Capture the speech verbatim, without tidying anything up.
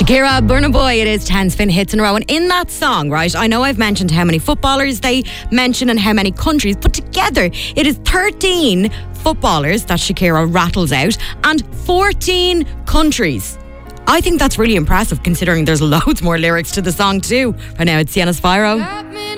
Shakira, Burna Boy, it is ten spin hits in a row. And in that song, right, I know I've mentioned how many footballers they mention and how many countries, but together it is thirteen footballers that Shakira rattles out and fourteen countries. I think that's really impressive considering there's loads more lyrics to the song too. Right now it's Sienna Spyro.